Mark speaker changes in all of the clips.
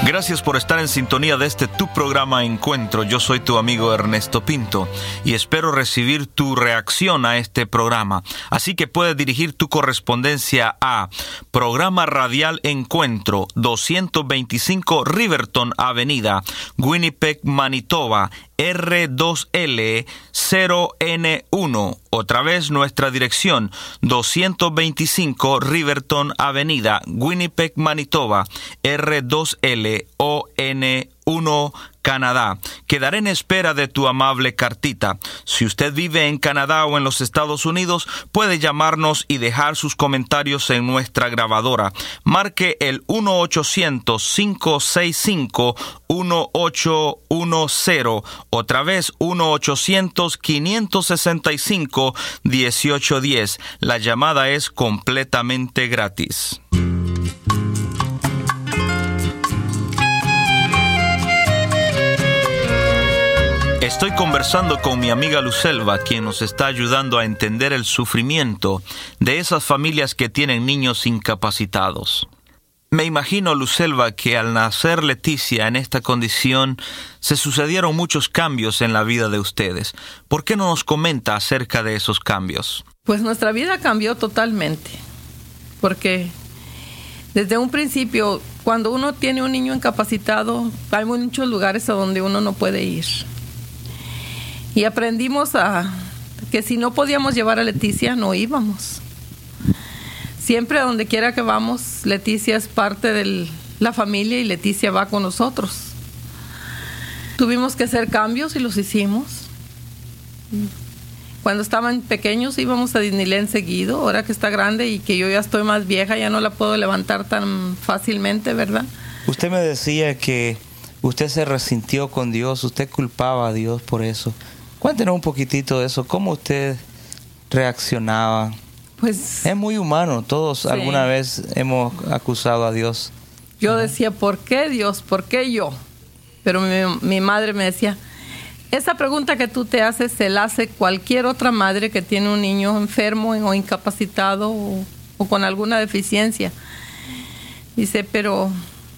Speaker 1: Gracias por estar en sintonía de tu programa Encuentro. Yo soy tu amigo Ernesto Pinto y espero recibir tu reacción a este programa. Así que puedes dirigir tu correspondencia a Programa Radial Encuentro, 225 Riverton Avenida, Winnipeg, Manitoba, R2L 0N1. Otra vez nuestra dirección, 225 Riverton Avenida, Winnipeg, Manitoba, R2L ON1, Canadá. Quedaré en espera de tu amable cartita. Si usted vive en Canadá o en los Estados Unidos, puede llamarnos y dejar sus comentarios en nuestra grabadora. Marque el 1-800-565-1810. Otra vez, 1-800-565-1810. La llamada es completamente gratis. Estoy conversando con mi amiga Lucelva, quien nos está ayudando a entender el sufrimiento de esas familias que tienen niños incapacitados. Me imagino, Lucelva, que al nacer Leticia en esta condición, se sucedieron muchos cambios en la vida de ustedes. ¿Por qué no nos comenta acerca de esos cambios?
Speaker 2: Pues nuestra vida cambió totalmente, porque desde un principio, cuando uno tiene un niño incapacitado, hay muchos lugares a donde uno no puede ir. Y aprendimos que si no podíamos llevar a Leticia, no íbamos. Siempre a donde quiera que vamos, Leticia es parte de la familia y Leticia va con nosotros. Tuvimos que hacer cambios y los hicimos. Cuando estaban pequeños íbamos a Disneyland seguido. Ahora que está grande y que yo ya estoy más vieja, ya no la puedo levantar tan fácilmente, ¿verdad?
Speaker 3: Usted me decía que usted se resintió con Dios, usted culpaba a Dios por eso. Cuéntenos un poquitito de eso, ¿cómo usted reaccionaba?
Speaker 2: Pues
Speaker 3: es muy humano, todos
Speaker 2: sí.
Speaker 3: Alguna vez hemos acusado a Dios.
Speaker 2: Yo decía, ¿por qué Dios? ¿Por qué yo? Pero mi madre me decía, esa pregunta que tú te haces se la hace cualquier otra madre que tiene un niño enfermo o incapacitado o con alguna deficiencia. Dice, pero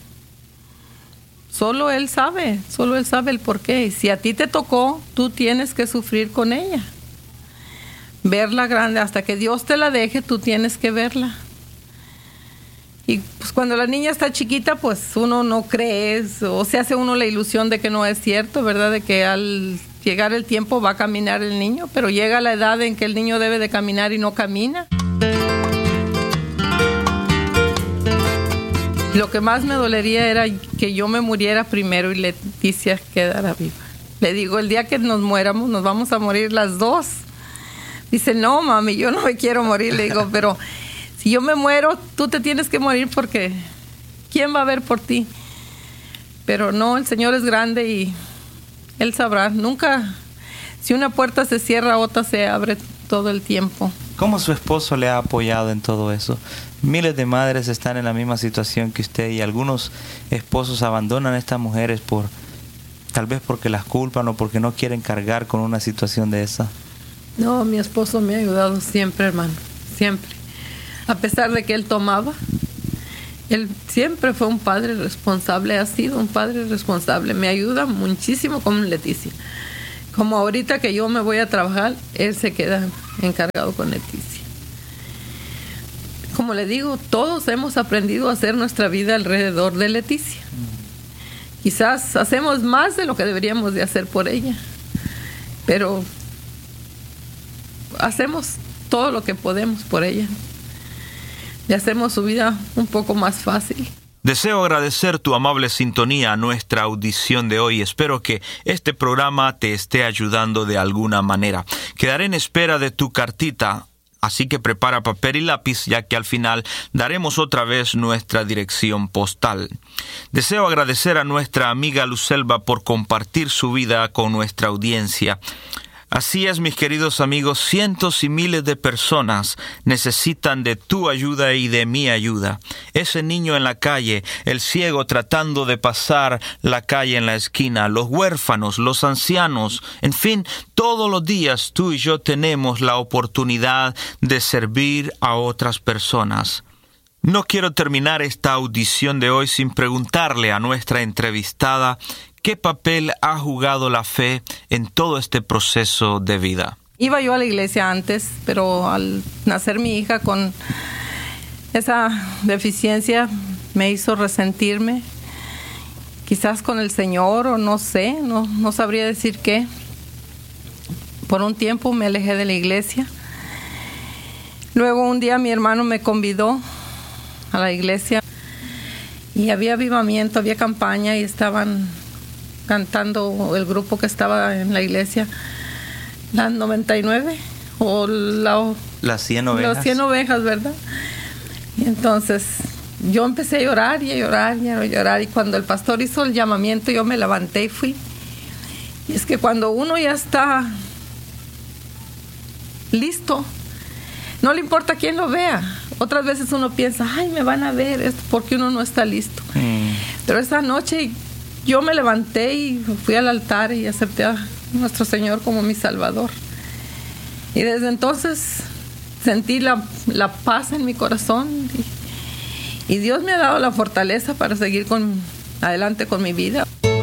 Speaker 2: solo Él sabe el por qué. Y si a ti te tocó, tú tienes que sufrir con ella. Verla grande, hasta que Dios te la deje, tú tienes que verla. Y pues cuando la niña está chiquita, pues uno no cree, o se hace uno la ilusión de que no es cierto, ¿verdad? De que al llegar el tiempo va a caminar el niño, pero llega la edad en que el niño debe de caminar y no camina. Lo que más me dolería era que yo me muriera primero y Leticia quedara viva. Le digo, el día que nos muéramos, nos vamos a morir las dos. Dice, no, mami, yo no me quiero morir. Le digo, pero si yo me muero, tú te tienes que morir porque ¿quién va a ver por ti? Pero no, el Señor es grande y Él sabrá. Nunca, si una puerta se cierra, otra se abre todo el tiempo.
Speaker 3: ¿Cómo su esposo le ha apoyado en todo eso? Miles de madres están en la misma situación que usted y algunos esposos abandonan a estas mujeres tal vez porque las culpan o porque no quieren cargar con una situación de esa.
Speaker 2: No, mi esposo me ha ayudado siempre, hermano, siempre. A pesar de que él tomaba, él siempre fue un padre responsable, ha sido un padre responsable. Me ayuda muchísimo con Leticia. Como ahorita que yo me voy a trabajar, él se queda encargado con Leticia. Como le digo, todos hemos aprendido a hacer nuestra vida alrededor de Leticia. Quizás hacemos más de lo que deberíamos de hacer por ella, pero hacemos todo lo que podemos por ella. Le hacemos su vida un poco más fácil.
Speaker 1: Deseo agradecer tu amable sintonía a nuestra audición de hoy. Espero que este programa te esté ayudando de alguna manera. Quedaré en espera de tu cartita, así que prepara papel y lápiz, ya que al final daremos otra vez nuestra dirección postal. Deseo agradecer a nuestra amiga Lucelva por compartir su vida con nuestra audiencia. Así es, mis queridos amigos, cientos y miles de personas necesitan de tu ayuda y de mi ayuda. Ese niño en la calle, el ciego tratando de pasar la calle en la esquina, los huérfanos, los ancianos, en fin, todos los días tú y yo tenemos la oportunidad de servir a otras personas. No quiero terminar esta audición de hoy sin preguntarle a nuestra entrevistada qué papel ha jugado la fe en todo este proceso de vida.
Speaker 2: Iba yo a la iglesia antes, pero al nacer mi hija con esa deficiencia me hizo resentirme, quizás con el Señor o no sé, no sabría decir qué. Por un tiempo me alejé de la iglesia. Luego un día mi hermano me convidó a la iglesia y había avivamiento, había campaña y estaban cantando el grupo que estaba en la iglesia, las 99 o
Speaker 3: las 100 ovejas.
Speaker 2: Las 100 ovejas, ¿verdad? Y entonces yo empecé a llorar y a llorar y a llorar, y cuando el pastor hizo el llamamiento yo me levanté y fui. Y es que cuando uno ya está listo, no le importa quién lo vea. Otras veces uno piensa, ay, me van a ver, es porque uno no está listo. Pero esa noche yo me levanté y fui al altar y acepté a nuestro Señor como mi Salvador. Y desde entonces sentí la paz en mi corazón y Dios me ha dado la fortaleza para seguir adelante con mi vida.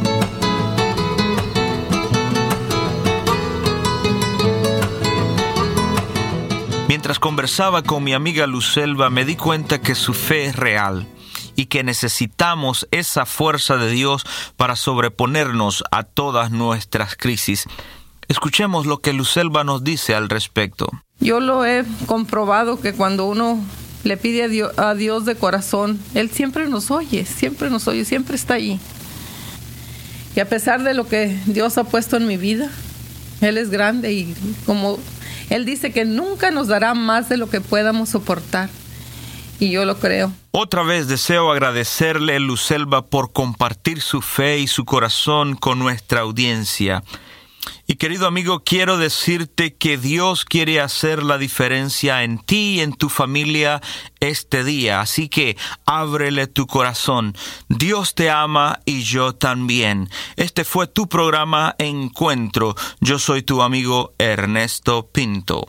Speaker 1: Mientras conversaba con mi amiga Lucelva, me di cuenta que su fe es real y que necesitamos esa fuerza de Dios para sobreponernos a todas nuestras crisis. Escuchemos lo que Lucelva nos dice al respecto.
Speaker 2: Yo lo he comprobado que cuando uno le pide a Dios de corazón, Él siempre nos oye, siempre está ahí. Y a pesar de lo que Dios ha puesto en mi vida, Él es grande y como Él dice que nunca nos dará más de lo que podamos soportar. Y yo lo creo.
Speaker 1: Otra vez deseo agradecerle, Lucelva, por compartir su fe y su corazón con nuestra audiencia. Y querido amigo, quiero decirte que Dios quiere hacer la diferencia en ti y en tu familia este día. Así que ábrele tu corazón. Dios te ama y yo también. Este fue tu programa Encuentro. Yo soy tu amigo Ernesto Pinto.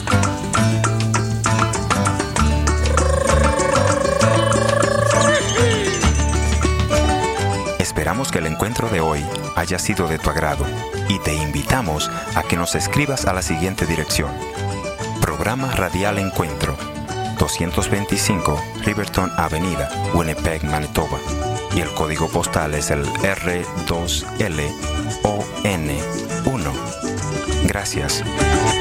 Speaker 4: Esperamos que el encuentro de hoy haya sido de tu agrado y te invitamos a que nos escribas a la siguiente dirección: Programa Radial Encuentro, 225 Riverton Avenida, Winnipeg, Manitoba, y el código postal es el R2LON1. Gracias.